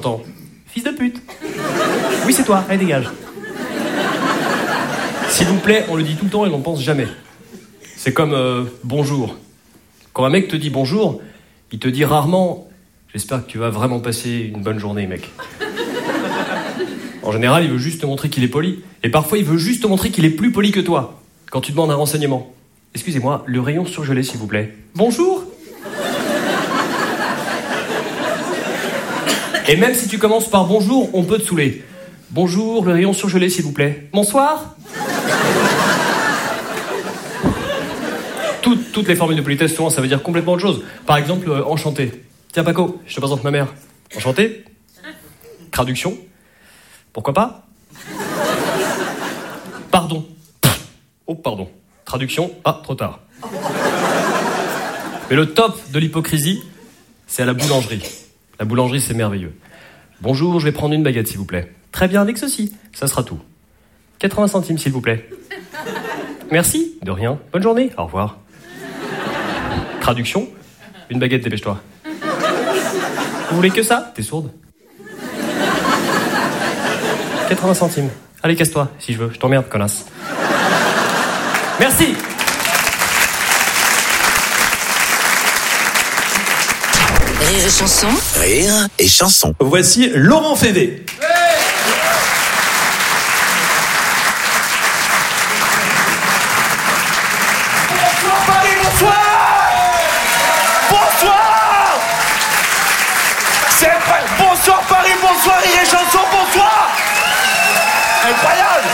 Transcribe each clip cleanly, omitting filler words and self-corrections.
t'entends. Fils de pute. Oui, c'est toi, allez, dégage. S'il vous plaît, on le dit tout le temps et on ne pense jamais. C'est comme bonjour. Quand un mec te dit bonjour, il te dit rarement « J'espère que tu vas vraiment passer une bonne journée, mec. » En général, il veut juste te montrer qu'il est poli. Et parfois, il veut juste te montrer qu'il est plus poli que toi. Quand tu demandes un renseignement. Excusez-moi, le rayon surgelé, s'il vous plaît. Bonjour. Et même si tu commences par bonjour, on peut te saouler. Bonjour, le rayon surgelé, s'il vous plaît. Bonsoir. Toutes les formules de politesse, souvent, ça veut dire complètement autre chose. Par exemple, enchanté. Tiens, Paco, je te présente ma mère. Enchanté. Traduction. Pourquoi pas? Pardon. Oh, pardon. Traduction. Ah, trop tard. Mais le top de l'hypocrisie, c'est à la boulangerie. La boulangerie, c'est merveilleux. Bonjour, je vais prendre une baguette, s'il vous plaît. Très bien, avec ceci. Ça sera tout. 80 centimes, s'il vous plaît. Merci. De rien. Bonne journée. Au revoir. Traduction. Une baguette, dépêche-toi. Vous voulez que ça? T'es sourde? 80 centimes. Allez, casse-toi, si je veux. Je t'emmerde, connasse. Merci. Rire et chanson. Rire et chanson. Voici Laurent Févé. Bonsoir Paris, bonsoir. Bonsoir. C'est incroyable. Bonsoir Paris, bonsoir Rire et chanson, bonsoir. Incroyable.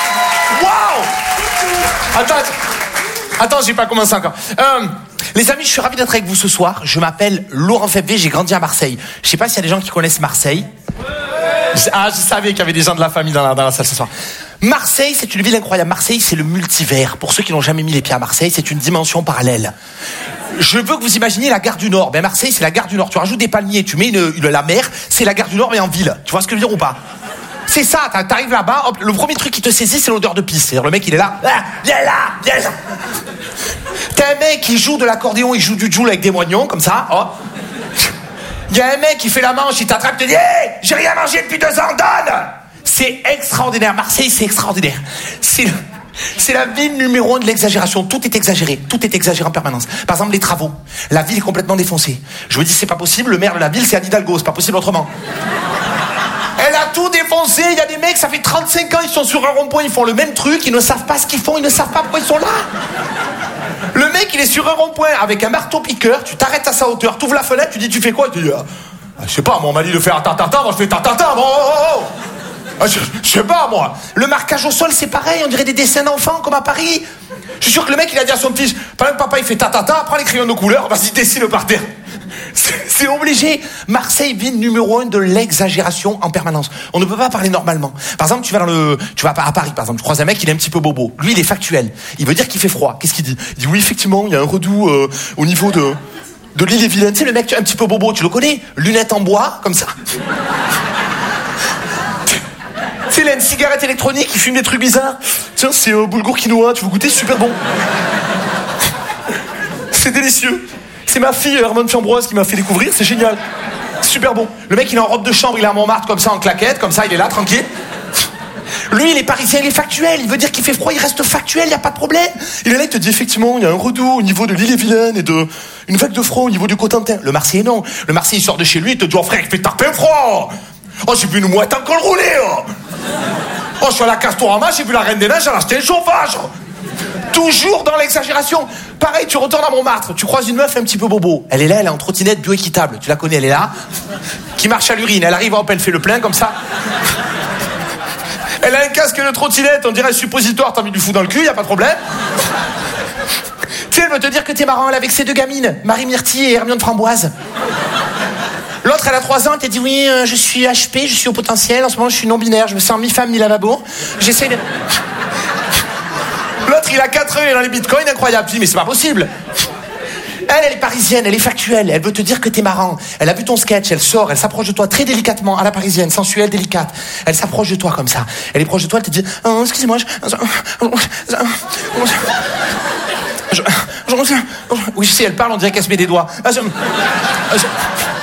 Waouh. Attends, j'ai pas commencé encore. Les amis, je suis ravi d'être avec vous ce soir. Je m'appelle Laurent Févé, j'ai grandi à Marseille. Je sais pas s'il y a des gens qui connaissent Marseille. Ah, je savais qu'il y avait des gens de la famille dans la salle ce soir. Marseille, c'est une ville incroyable. Marseille, c'est le multivers. Pour ceux qui n'ont jamais mis les pieds à Marseille, c'est une dimension parallèle. Je veux que vous imaginiez la gare du Nord. Ben Marseille, c'est la gare du Nord. Tu rajoutes des palmiers, tu mets la mer, c'est la gare du Nord mais en ville. Tu vois ce que je veux dire ou pas? C'est ça, t'arrives là-bas, hop, le premier truc qui te saisit, c'est l'odeur de pisse. C'est-à-dire le mec, il est là, viens là. T'as un mec qui joue de l'accordéon, il joue du joule avec des moignons, comme ça, hop. Il y a un mec qui fait la manche, il t'attrape, il te dit « Hey, j'ai rien mangé depuis 2 ans, donne !» C'est extraordinaire, Marseille, c'est extraordinaire. C'est la ville numéro 1 de l'exagération. Tout est exagéré en permanence. Par exemple, les travaux. La ville est complètement défoncée. Je me dis, c'est pas possible, le maire de la ville, c'est Anne Hidalgo, c'est pas possible autrement. Elle a tout défoncé, il y a des mecs, ça fait 35 ans, ils sont sur un rond-point, ils font le même truc, ils ne savent pas ce qu'ils font, ils ne savent pas pourquoi ils sont là. Le mec, il est sur un rond-point avec un marteau-piqueur, tu t'arrêtes à sa hauteur, tu ouvres la fenêtre, tu dis, tu fais quoi? Tu dis, je sais pas, moi, on m'a dit de faire tatata, moi je fais tatata, oh. Je sais pas, moi. Le marquage au sol, c'est pareil, on dirait des dessins d'enfants, comme à Paris. Je suis sûr que le mec, il a dit à son petit, pendant que papa, il fait tatata, prends les crayons de couleur, vas-y, dessine par terre. C'est obligé. Marseille, ville numéro 1 de l'exagération en permanence. On ne peut pas parler normalement. Par exemple, tu vas à Paris, par exemple, tu croises un mec, il est un petit peu bobo. Lui, il est factuel. Il veut dire qu'il fait froid. Qu'est-ce qu'il dit? Il dit, oui, effectivement, il y a un redout au niveau de l'île et Vilaine. Tu sais, le mec un petit peu bobo, tu le connais? Lunettes en bois, comme ça. Tu sais, il a une cigarette électronique, il fume des trucs bizarres. Tiens, c'est boulgour quinoa, tu veux goûter? Super bon. C'est délicieux. C'est ma fille Hermione Fiambroise qui m'a fait découvrir, c'est génial. Super bon. Le mec, il est en robe de chambre, il est à Montmartre, comme ça, en claquette, comme ça, il est là, tranquille. Lui, il est parisien, il est factuel. Il veut dire qu'il fait froid, il reste factuel, il n'y a pas de problème. Il est là, il te dit effectivement, il y a un redout au niveau de l'île et Vilaine et une vague de froid au niveau du Cotentin. Le Marseillais, non. Le Marseillais, il sort de chez lui, il te dit, oh frère, il fait taper froid. Oh, j'ai vu une mouette en col roulé. Oh, je suis à la Castorama, j'ai vu la Reine des Neiges, j'ai acheté un chauffage. Toujours dans l'exagération. Pareil, tu retournes à Montmartre, tu croises une meuf un petit peu bobo. Elle est là, elle est en trottinette bioéquitable. Tu la connais, elle est là. Qui marche à l'urine. Elle arrive, hop, elle fait le plein comme ça. Elle a un casque de trottinette, on dirait un suppositoire, t'as mis du fou dans le cul, y a pas de problème. Tu sais, elle veut te dire que t'es marrant, elle est avec ses 2 gamines, Marie Myrtille et Hermione Framboise. L'autre, elle a 3 ans, elle t'a dit oui, je suis HP, je suis au potentiel, en ce moment je suis non-binaire, je me sens mi-femme, mi-lavabo. J'essaie de... L'autre, il a 4 ans, il est dans les bitcoins, incroyable. Tu dis, mais c'est pas possible. Elle est parisienne, elle est factuelle, elle veut te dire que t'es marrant. Elle a vu ton sketch, elle sort, elle s'approche de toi très délicatement, à la parisienne, sensuelle, délicate. Elle s'approche de toi comme ça. Elle est proche de toi, elle te dit, oh, excusez-moi, oui, je sais, elle parle, on dirait qu'elle se met des doigts.